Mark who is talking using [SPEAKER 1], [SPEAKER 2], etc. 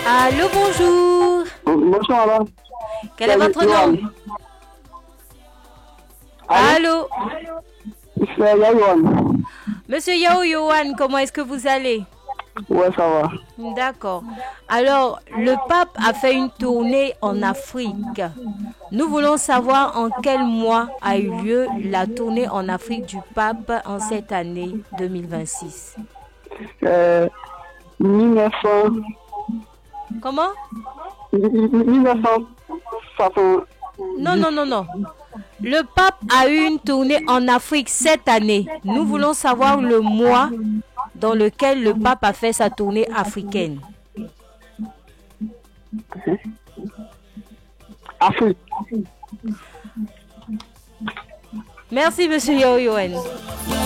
[SPEAKER 1] Allô, bonjour.
[SPEAKER 2] Bonsoir, madame.
[SPEAKER 1] Quel est votre nom? Allô?
[SPEAKER 2] C'est Yaouane.
[SPEAKER 1] Monsieur Yao Yohan, comment est-ce que vous allez?
[SPEAKER 2] Ouais, ça va.
[SPEAKER 1] D'accord. Alors, le pape a fait une tournée en Afrique. Nous voulons savoir en quel mois a eu lieu la tournée en Afrique du pape en cette année 2026.
[SPEAKER 2] 1900.
[SPEAKER 1] Comment?
[SPEAKER 2] 1960.
[SPEAKER 1] Non, non, non, non. Le pape a eu une tournée en Afrique cette année. Nous voulons savoir le mois dans lequel le pape a fait sa tournée africaine.
[SPEAKER 2] Afrique.
[SPEAKER 1] Merci, monsieur Yohan.